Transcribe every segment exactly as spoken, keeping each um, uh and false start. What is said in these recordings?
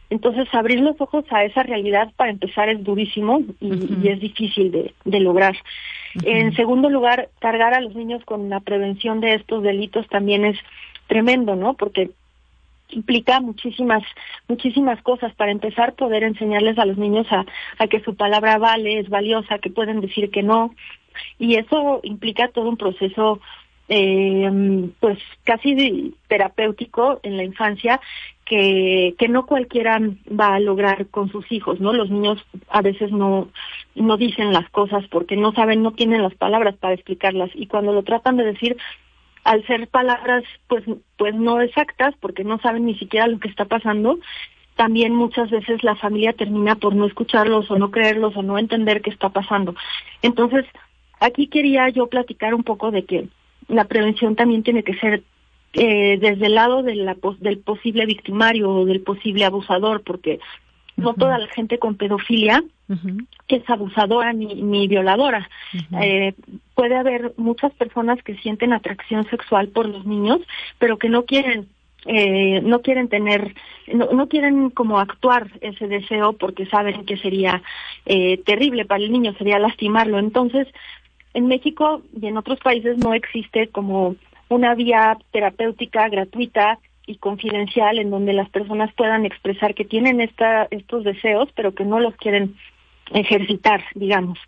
Entonces, abrir los ojos a esa realidad para empezar es durísimo y, uh-huh. y es difícil de, de lograr. Uh-huh. En segundo lugar, cargar a los niños con la prevención de estos delitos también es tremendo, ¿no? Porque implica muchísimas muchísimas cosas. Para empezar, poder enseñarles a los niños a, a que su palabra vale, es valiosa, que pueden decir que no, y eso implica todo un proceso eh, pues casi terapéutico en la infancia que que no cualquiera va a lograr con sus hijos, ¿no? Los niños a veces no no dicen las cosas porque no saben, no tienen las palabras para explicarlas, y cuando lo tratan de decir, al ser palabras pues pues no exactas, porque no saben ni siquiera lo que está pasando, también muchas veces la familia termina por no escucharlos o no creerlos o no entender qué está pasando. Entonces, aquí quería yo platicar un poco de que la prevención también tiene que ser eh, desde el lado de la, del posible victimario o del posible abusador, porque uh-huh. no toda la gente con pedofilia uh-huh. es abusadora ni, ni violadora. Uh-huh. Eh, puede haber muchas personas que sienten atracción sexual por los niños, pero que no quieren eh, no quieren tener, no, no quieren como actuar ese deseo porque saben que sería eh, terrible para el niño, sería lastimarlo. Entonces, en México y en otros países no existe como una vía terapéutica gratuita y confidencial en donde las personas puedan expresar que tienen esta, estos deseos, pero que no los quieren ejercitar, digamos.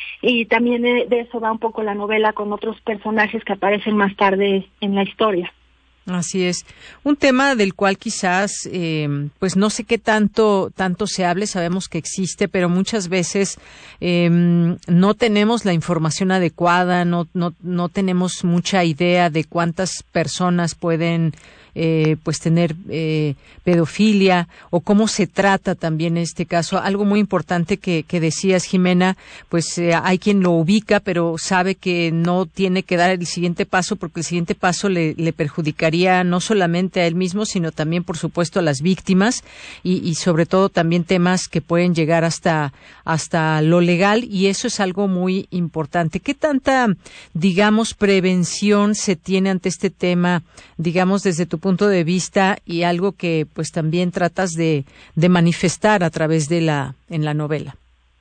Y también de, de eso va un poco la novela, con otros personajes que aparecen más tarde en la historia. Así es. Un tema del cual quizás, eh, pues no sé qué tanto, tanto se hable, sabemos que existe, pero muchas veces eh, no tenemos la información adecuada, no, no, no tenemos mucha idea de cuántas personas pueden Eh, pues tener eh, pedofilia, o cómo se trata también este caso. Algo muy importante que, que decías, Jimena, pues eh, hay quien lo ubica, pero sabe que no tiene que dar el siguiente paso, porque el siguiente paso le, le perjudicaría no solamente a él mismo, sino también, por supuesto, a las víctimas, y, y sobre todo también temas que pueden llegar hasta, hasta lo legal, y eso es algo muy importante. ¿Qué tanta, digamos, prevención se tiene ante este tema, digamos, desde tu punto de vista, y algo que pues también tratas de, de manifestar a través de la en la novela?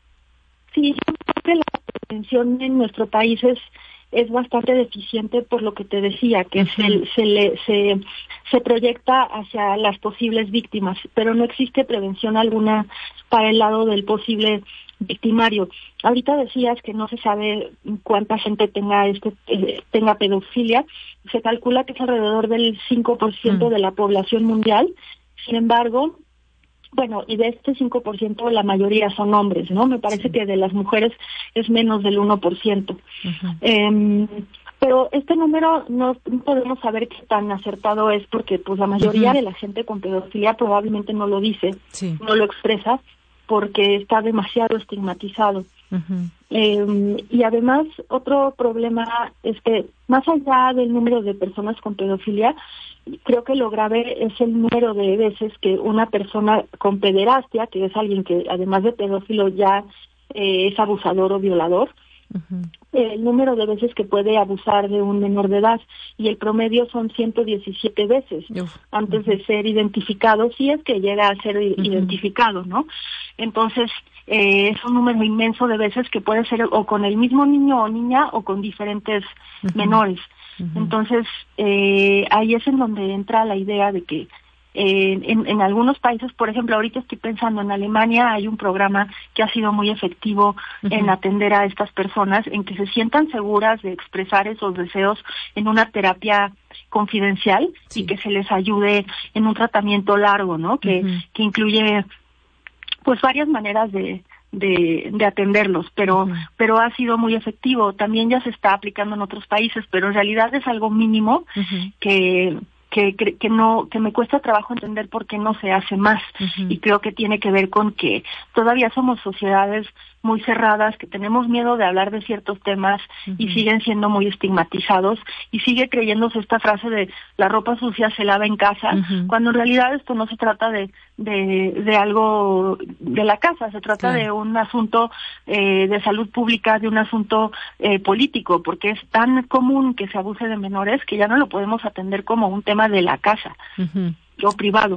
Sí, yo creo que la prevención en nuestro país es, es bastante deficiente, por lo que te decía, que uh-huh. se, se, le, se, se proyecta hacia las posibles víctimas, pero no existe prevención alguna para el lado del posible victimario. Ahorita decías que no se sabe cuánta gente tenga este eh, tenga pedofilia. Se calcula que es alrededor del cinco por ciento mm. de la población mundial. Sin embargo, bueno, y de este cinco por ciento la mayoría son hombres, ¿no? Me parece sí. que de las mujeres es menos del uno por ciento. Uh-huh. Eh, pero este número no, no podemos saber qué tan acertado es, porque pues la mayoría uh-huh. de la gente con pedofilia probablemente no lo dice, sí. no lo expresa, porque está demasiado estigmatizado. Uh-huh. Eh, y además, otro problema es que, más allá del número de personas con pedofilia, creo que lo grave es el número de veces que una persona con pederastia, que es alguien que además de pedófilo ya eh, es abusador o violador, uh-huh. el número de veces que puede abusar de un menor de edad, y el promedio son ciento diecisiete veces uh-huh. antes de ser identificado, si es que llega a ser uh-huh. identificado, ¿no? Entonces, eh, es un número inmenso de veces que puede ser o con el mismo niño o niña o con diferentes uh-huh. menores. Uh-huh. Entonces, eh, ahí es en donde entra la idea de que Eh, en, en algunos países, por ejemplo, ahorita estoy pensando en Alemania, hay un programa que ha sido muy efectivo uh-huh. en atender a estas personas, en que se sientan seguras de expresar esos deseos en una terapia confidencial sí. y que se les ayude en un tratamiento largo, ¿no? Que, uh-huh. que incluye pues varias maneras de de, de atenderlos, pero uh-huh. pero ha sido muy efectivo. También ya se está aplicando en otros países, pero en realidad es algo mínimo uh-huh. que Que, que que no que me cuesta trabajo entender por qué no se hace más uh-huh. y creo que tiene que ver con que todavía somos sociedades muy cerradas, que tenemos miedo de hablar de ciertos temas uh-huh. y siguen siendo muy estigmatizados, y sigue creyéndose esta frase de la ropa sucia se lava en casa, uh-huh. cuando en realidad esto no se trata de de, de algo de la casa, se trata claro. de un asunto eh, de salud pública, de un asunto eh, político, porque es tan común que se abuse de menores que ya no lo podemos atender como un tema de la casa uh-huh. o privado.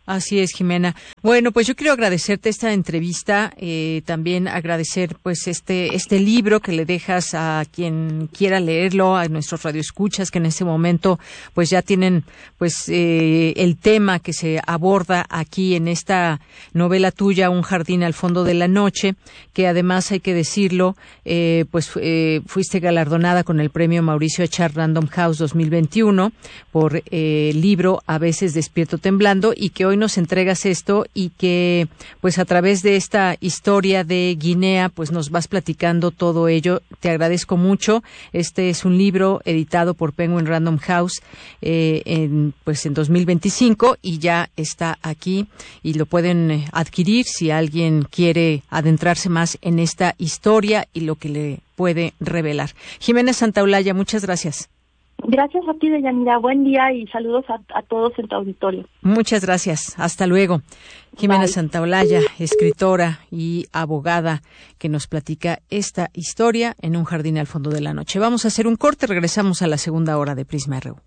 Así es, Jimena. Bueno, pues yo quiero agradecerte esta entrevista, eh, también agradecer pues este este libro que le dejas a quien quiera leerlo, a nuestros radioescuchas que en este momento pues ya tienen pues eh, el tema que se aborda aquí en esta novela tuya, Un jardín al fondo de la noche, que además hay que decirlo, eh, pues eh, fuiste galardonada con el premio Mauricio Echar Random House dos mil veintiuno por eh, el libro A veces despierto temblando, y que hoy nos entregas esto y que pues a través de esta historia de Guinea pues nos vas platicando todo ello. Te agradezco mucho. Este es un libro editado por Penguin Random House eh, en pues en dos mil veinticinco y ya está aquí y lo pueden adquirir si alguien quiere adentrarse más en esta historia y lo que le puede revelar. Jimena Santaolalla, muchas gracias. Gracias a ti, Deyanira. Buen día y saludos a, a todos en tu auditorio. Muchas gracias. Hasta luego. Jimena Bye. Santaolalla, escritora y abogada, que nos platica esta historia en Un jardín al fondo de la noche. Vamos a hacer un corte. Regresamos a la segunda hora de Prisma R U.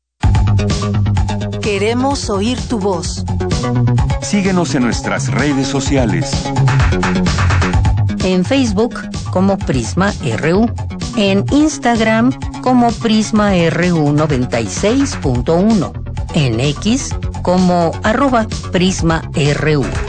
Queremos oír tu voz. Síguenos en nuestras redes sociales. En Facebook como Prisma R U. En Instagram como Prisma R U noventa y seis punto uno. En X como arroba Prisma R U.